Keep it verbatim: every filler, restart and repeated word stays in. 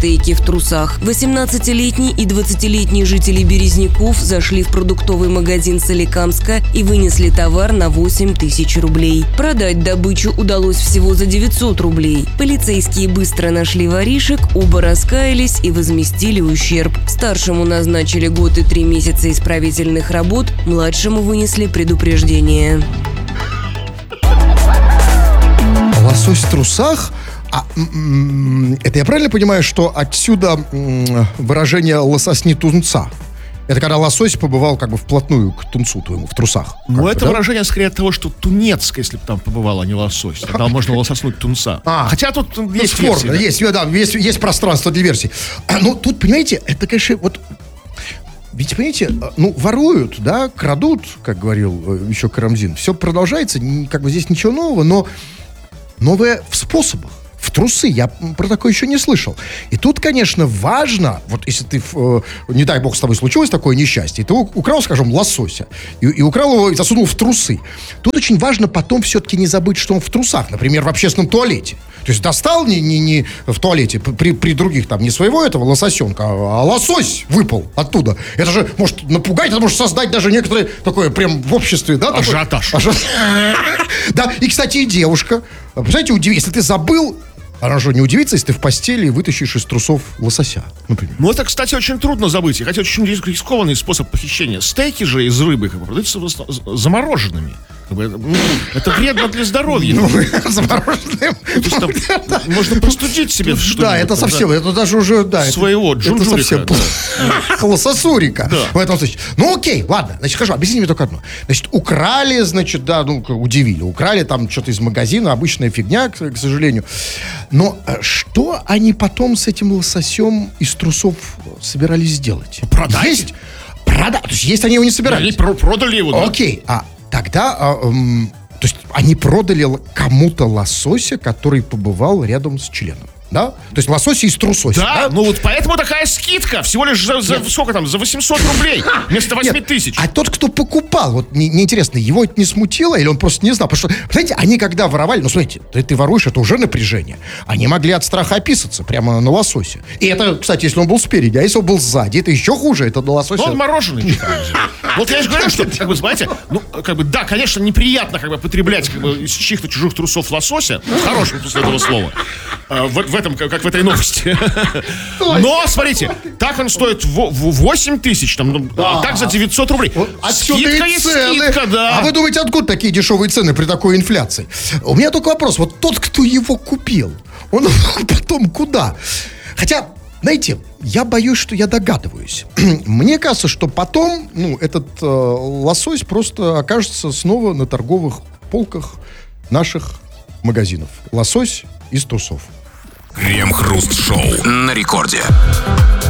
стейки в трусах. восемнадцатилетний и двадцатилетний жители Березняков зашли в продуктовый магазин Соликамска и вынесли товар на восемь тысяч рублей. Продать добычу удалось всего за девятьсот рублей. Полицейские быстро нашли воришек, оба раскаялись и возместили ущерб. Старшему назначили год и три месяца исправительных работ, младшему вынесли предупреждение. Лосось в трусах? А, это я правильно понимаю, что отсюда выражение «лососни тунца»? Это когда лосось побывал как бы вплотную к тунцу твоему, в трусах. Ну, это бы, да? выражение скорее от того, что тунец, если бы там побывал, а не лосось. Тогда можно лососнуть тунца. А, Хотя тут ну, есть спор, версии, да? есть, да, есть, есть пространство для версий. Ну, тут, понимаете, это, конечно, вот... Ведь, понимаете, ну, воруют, да, крадут, как говорил еще Карамзин. Все продолжается, как бы здесь ничего нового, но новое в способах. В трусы. Я про такое еще не слышал. И тут, конечно, важно, вот если ты, э, не дай бог, с тобой случилось такое несчастье, и ты украл, скажем, лосося, и, и украл его и засунул в трусы. Тут очень важно потом все-таки не забыть, что он в трусах, например, в общественном туалете. То есть достал не, не, не в туалете при, при других, там, не своего этого лососенка, а, а лосось выпал оттуда. Это же может напугать, это может создать даже некоторое такое прям в обществе, да? Ажиотаж. Да, и, кстати, и девушка. Представляете, если ты забыл, она же не удивится, если ты в постели вытащишь из трусов лосося, например. Ну, это, кстати, очень трудно забыть. Хотя очень рискованный способ похищения. Стейки же из рыбы как бы продаются замороженными. Как бы, ну, это вредно для здоровья. Ну, замороженным. Можно простудить себе что-нибудь. Да, это совсем, это даже уже, да. Своего джунджурика. Лососурика. В этом случае. Ну, окей, ладно. Значит, хорошо, объясни мне только одно. Значит, украли, значит, да, ну, удивили. Украли там что-то из магазина, обычная фигня, к сожалению. Но что они потом с этим лососем из трусов собирались сделать? Продать? Есть? Продать. То есть есть они его не собирались? Они продали его, да? Окей, а тогда, а, эм, то есть они продали кому-то лосося, который побывал рядом с членом. Да? То есть лосося из трусося. Да, да, ну вот поэтому такая скидка. Всего лишь за, за сколько там, за восемьсот рублей вместо восьми тысяч. А тот, кто покупал, вот мне, мне интересно, его это не смутило или он просто не знал? Потому что, знаете, они когда воровали, ну, смотрите, ты, ты воруешь, это уже напряжение. Они могли от страха описаться прямо на лососе. И это, кстати, если он был спереди, а если он был сзади, это еще хуже, это на лососе. Он мороженый. Вот я же говорю, что, как бы, знаете, ну, как бы, да, конечно, неприятно, как бы, потреблять, как бы, из чьих-то чужих трусов лосося, в хорошем смысле этого слова, в, в этом, как в этой новости. Но, смотрите, так он стоит восемь тысяч, там, а так за девятьсот рублей. Скидка есть скидка, да. А вы думаете, откуда такие дешевые цены при такой инфляции? У меня только вопрос, вот тот, кто его купил, он потом куда? Хотя, знаете, я боюсь, что я догадываюсь. Мне кажется, что потом, ну, этот э, лосось просто окажется снова на торговых полках наших магазинов. Лосось из трусов. Крем-хруст-шоу на рекорде.